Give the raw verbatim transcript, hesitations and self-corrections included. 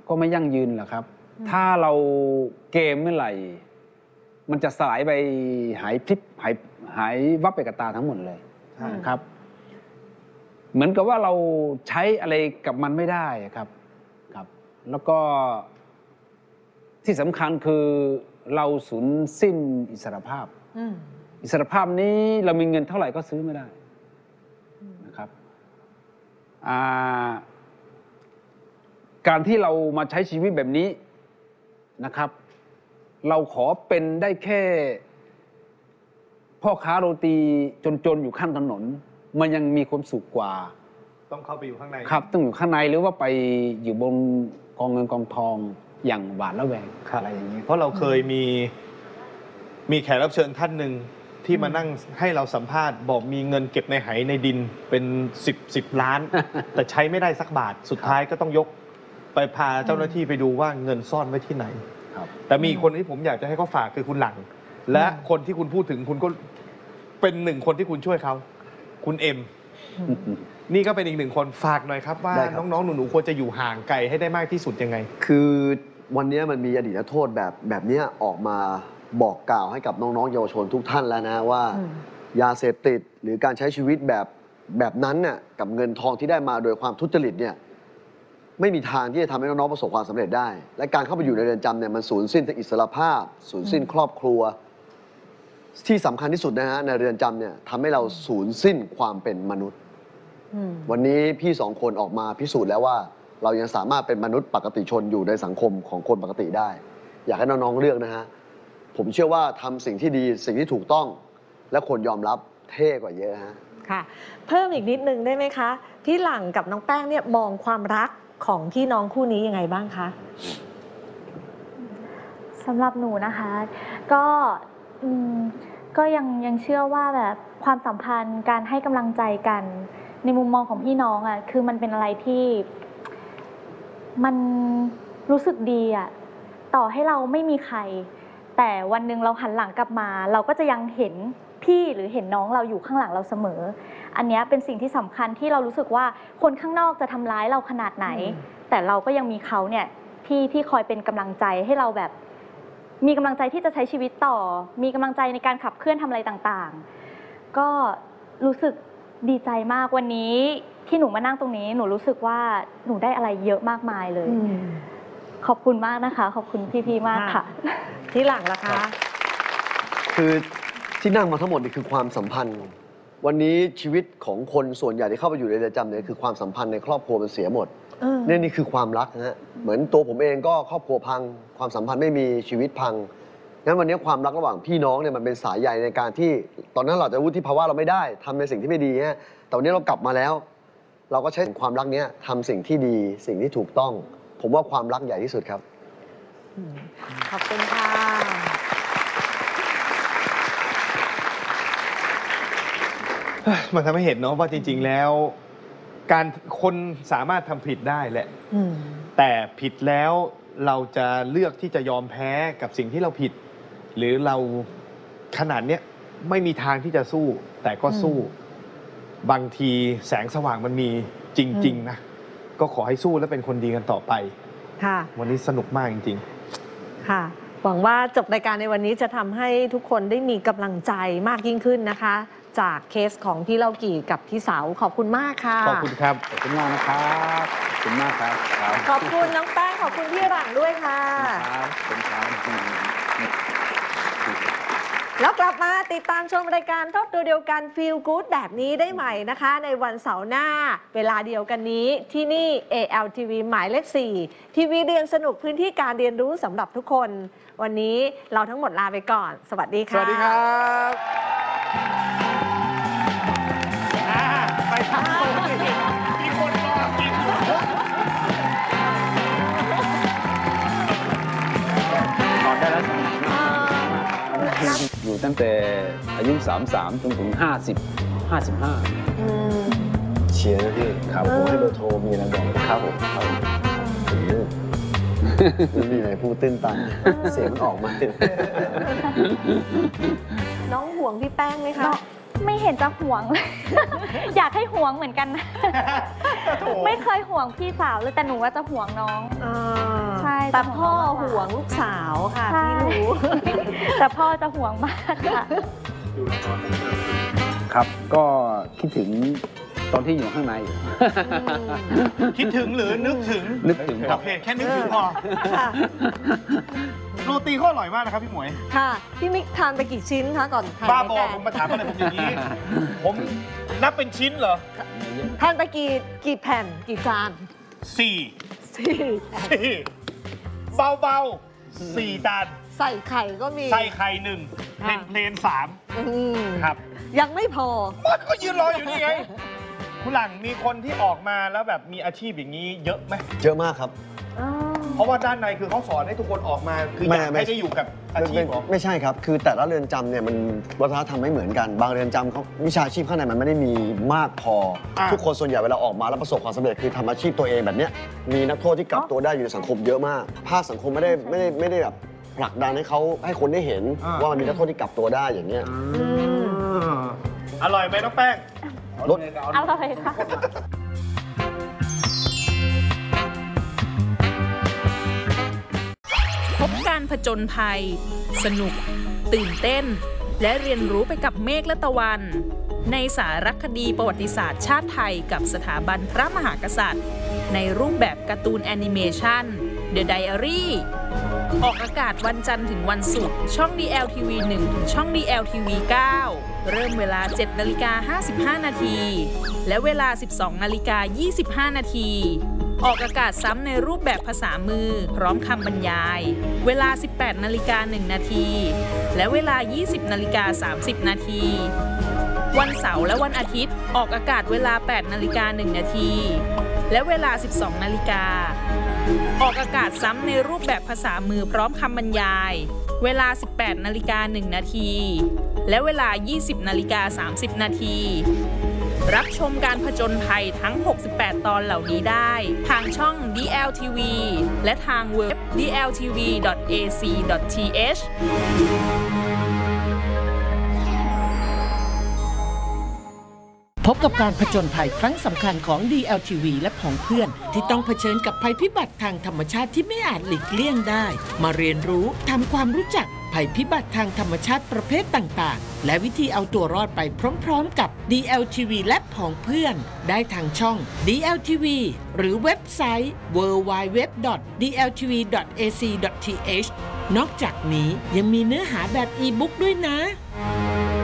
ก็ไม่ยั่งยืนหรอกครับถ้าเราเกมเมื่อไหร่มันจะสลายไปหายพริบหายหายวับไปกับตาทั้งหมดเลยนะครับเหมือนกับว่าเราใช้อะไรกับมันไม่ได้ครับครับแล้วก็ที่สำคัญคือเราสูญสิ้นอิสรภาพอิสรภาพนี้เรามีเงินเท่าไหร่ก็ซื้อไม่ได้นะครับการที่เรามาใช้ชีวิตแบบนี้นะครับเราขอเป็นได้แค่พ่อค้าโรตีจนๆอยู่ข้างถนนมันยังมีความสุขกว่าต้องเข้าไปอยู่ข้างในครับต้องอยู่ข้างในหรือว่าไปอยู่บนกองเงินกองทองอย่างหวาดระแวงอะไรอย่างนี้เพราะเราเคยมีมีแขกรับเชิญท่านหนึ่งที่มานั่งให้เราสัมภาษณ์บอกมีเงินเก็บในไหในดินเป็นสิบสิบล้าน แต่ใช้ไม่ได้สักบาทสุดท้ายก็ต้องยกไปพาเจ้าหน้าที่ไปดูว่าเงินซ่อนไว้ที่ไหนแต่มีคนที่ผมอยากจะให้เขาฝากคือคุณหลังและคนที่คุณพูดถึงคุณก็เป็นหนึ่งคนที่คุณช่วยเขาคุณเอ็มนี่ก็เป็นอีกหนึ่งคนฝากหน่อยครับว่าน้องๆหนูๆควรจะอยู่ห่างไกลให้ได้มากที่สุดยังไงคือวันนี้มันมีอดีตโทษแบบแบบนี้ออกมาบอกกล่าวให้กับน้องๆเยาวชนทุกท่านแล้วนะว่ายาเสพติดหรือการใช้ชีวิตแบบแบบนั้นน่ะกับเงินทองที่ได้มาโดยความทุจริตเนี่ยไม่มีทางที่จะทำให้น้องๆประสบความสำเร็จได้และการเข้าไปอยู่ในเรือนจำเนี่ยมันสูญสิ้นทั้งอิสรภาพสูญสิ้นครอบครัวที่สำคัญที่สุดนะฮะในเรือนจำเนี่ยทำให้เราสูญสิ้นความเป็นมนุษย์วันนี้พี่สองคนออกมาพิสูจน์แล้วว่าเรายังสามารถเป็นมนุษย์ปกติชนอยู่ในสังคมของคนปกติได้อยากให้น้องๆเลือกนะฮะผมเชื่อว่าทำสิ่งที่ดีสิ่งที่ถูกต้องและคนยอมรับเท่กว่าเยอะฮะค่ะเพิ่มอีกนิดนึงได้ไหมคะพี่หลังกับน้องแป้งเนี่ยมองความรักของพี่น้องคู่นี้ยังไงบ้างคะสำหรับหนูนะคะก็ก็ยังยังเชื่อว่าแบบความสัมพันธ์การให้กำลังใจกันในมุมมองของพี่น้องอ่ะคือมันเป็นอะไรที่มันรู้สึกดีอ่ะต่อให้เราไม่มีใครแต่วันหนึ่งเราหันหลังกลับมาเราก็จะยังเห็นพี่หรือเห็นน้องเราอยู่ข้างหลังเราเสมออันนี้เป็นสิ่งที่สำคัญที่เรารู้สึกว่าคนข้างนอกจะทำร้ายเราขนาดไหนแต่เราก็ยังมีเขาเนี่ยที่ที่คอยเป็นกำลังใจให้เราแบบมีกำลังใจที่จะใช้ชีวิตต่อมีกำลังใจในการขับเคลื่อนทำอะไรต่างๆก็รู้สึกดีใจมากวันนี้ที่หนูมานั่งตรงนี้หนูรู้สึกว่าหนูได้อะไรเยอะมากมายเลยขอบคุณมากนะคะขอบคุณพี่ๆมากค่ะที่หลังล่ะคะคือที่นั่งมาทั้งหมดนี่คือความสัมพันธ์วันนี้ชีวิตของคนส่วนใหญ่ที่เข้าไปอยู่ในเรือนจำเนี่ยคือความสัมพันธ์ในครอบครัวมันเสียหมดนี่นี่คือความรักนะฮะเหมือนตัวผมเองก็ครอบครัวพังความสัมพันธ์ไม่มีชีวิตพังงั้นวันนี้ความรักระหว่างพี่น้องเนี่ยมันเป็นสายใยในการที่ตอนนั้นเราจะวุฒิภาวะเราไม่ได้ทำในสิ่งที่ไม่ดีฮะแต่วันนี้เรากลับมาแล้วเราก็ใช้ความรักนี้ทำสิ่งที่ดีสิ่งที่ถูกต้องผมว่าความรักใหญ่ที่สุดครับขอบคุณค่ะมันทำให้เห็นเนาะว่าจริงๆแล้วการคนสามารถทำผิดได้แหละแต่ผิดแล้วเราจะเลือกที่จะยอมแพ้กับสิ่งที่เราผิดหรือเราขนาดเนี้ยไม่มีทางที่จะสู้แต่ก็สู้บางทีแสงสว่างมันมีจริงๆนะก็ขอให้สู้และเป็นคนดีกันต่อไปค่ะวันนี้สนุกมากจริงๆค่ะหวังว่าจบรายการในวันนี้จะทำให้ทุกคนได้มีกำลังใจมากยิ่งขึ้นนะคะจากเคสของพี่เล่ากี่กับพี่สาวขอบคุณมากค่ะขอบคุณครับขอบคุณมากนะครับขอบคุณมากครับขอบคุณน้องแป้งขอบคุณพี่หลังด้วยค่ะขอบคุณครับแล้วกลับมาติดตามชมรายการทบตัวเดียวกัน Feel Good แบบนี้ได้ใหม่นะคะในวันเสาร์หน้าเวลาเดียวกันนี้ที่นี่ เอ แอล ที วี หมายเลขสี่ทีวีเรียนสนุกพื้นที่การเรียนรู้สำหรับทุกคนวันนี้เราทั้งหมดลาไปก่อนสวัสดีค่ะสวัสดีครับไปทำโต๊ะมีคนรอกินนอนได้แล้วอยู่ตั้งแต่อายุสามสิบสามจนถึงห้าสิบ ห้าสิบห้าเชียร์นะพี่ครับผมให้เบอร์โทรมีอะไรบอกครับผมไม่มีอะไรพูดตื้นตันเสียงออกมาน้องห่วงพี่แป้งไหมคะไม่เห็นจะห่วงอยากให้ห่วงเหมือนกันนะไม่เคยห่วงพี่สาวเลยแต่หนูว่าจะห่วงน้องอ่าใช่แต่จะห่พ่อวงมากกว่าห่วงลูกสาวค่ะใช่พี่รู้แต่พ่อจะห่วงมากค่ะครับ ก็คิดถึงตอนที่อยู่ข้างในอยู่คิดถึงหรือนึกถึงนึกถึงคโอรับเคแค่นึกถึงพอค่ะโรตีเขาอร่อยมากนะครับพี่หมวยค่ะ พี่มิกทานไปกี่ชิ้นคะก่อนถ่ายบ้ารายบอการผมมาถามอะไรผมอย่างนี้ ผมนับเป็นชิ้นเหรอทานไปกี่กี่แผ่นกี่จานสี่สี่สี่เบาๆสี่จานใส่ไข่ก็มีใส่ไข่หนึ่งเพลค่ะนเพลนสามอืมครับยังไม่พอมันก็ยืนรออยู่นี่ไง คุณหลังมีคนที่ออกมาแล้วแบบมีอาชีพอย่างนี้เยอะไหมเยอะมากครับเพราะว่าด้านในคือเขาสอนให้ทุกคนออกมา คืออยากไม่ไม่ให้ได้อยู่กับอาชีพไม่เหรอไม่ใช่ครับ คือแต่ละเรือนจำเนี่ยมันวัฒนธรรมไม่เหมือนกัน บางเรือนจำเขาวิชาชีพข้างในมันไม่ได้มีมากพออ่ะทุกคนส่วนใหญ่เวลาออกมาแล้วประสบความสำเร็จคือทำอาชีพตัวเองแบบเนี้ยมีนักโทษที่กลับตัวได้อยู่ในสังคมเยอะมาก ภาคสังคมไม่ได้ไม่ได้ไม่ได้แบบผลักดันให้เขาให้คนได้เห็นว่ามันมีนักโทษที่กลับตัวได้อย่างเงี้ยอร่อยไหมน้องแป้งรสอร่อยค่ะพบการผจญภัย สนุก ตื่นเต้น และเรียนรู้ไปกับเมฆและตะวัน ในสารคดีประวัติศาสตร์ชาติไทยกับสถาบันพระมหากษัตริย์ ในรูปแบบการ์ตูนแอนิเมชัน The Diary ออกอากาศวันจันทร์ถึงวันศุกร์ช่อง ดี แอล ที วี หนึ่ง ถึงช่อง ดี แอล ที วี เก้า เริ่มเวลา เจ็ดนาฬิกาห้าสิบห้า นาที และเวลา สิบสองนาฬิกายี่สิบห้า นาที ออกอากาศซ้ำในรูปแบบภาษามือพร้อมคำบรรยาย เวลา สิบแปดนาฬิกาหนึ่ง นาที และเวลา ยี่สิบนาฬิกาสามสิบ นาที วันเสาร์และวันอาทิตย์ออกอากาศเวลา แปดนาฬิกาหนึ่ง นาที และเวลา สิบสองนาฬิกา ออกอากาศซ้ำในรูปแบบภาษามือพร้อมคำบรรยาย เวลา สิบแปดนาฬิกาหนึ่ง นาที และเวลา ยี่สิบนาฬิกาสามสิบ นาที รับชมการผจญภัยทั้ง หกสิบแปด ตอนเหล่านี้ได้ ทางช่อง ดี แอล ที วี และทางเว็บ ดี แอล ที วี ดอท เอ ซี ดอท ที เอชพบกับการผจญภัยครั้งสำคัญของ ดี แอล ที วี และผองเพื่อน ที่ต้องเผชิญกับภัยพิบัติทางธรรมชาติที่ไม่อาจหลีกเลี่ยงได้ มาเรียนรู้ทำความรู้จักภัยพิบัติทางธรรมชาติประเภทต่างๆ และวิธีเอาตัวรอดไปพร้อมๆ กับ ดี แอล ที วี และผองเพื่อน ได้ทางช่อง ดี แอล ที วี หรือเว็บไซต์ ดับเบิลยู ดับเบิลยู ดับเบิลยู ดอท ดี แอล ที วี ดอท เอ ซี ดอท ที เอช นอกจากนี้ยังมีเนื้อหาแบบอีบุ๊กด้วยนะ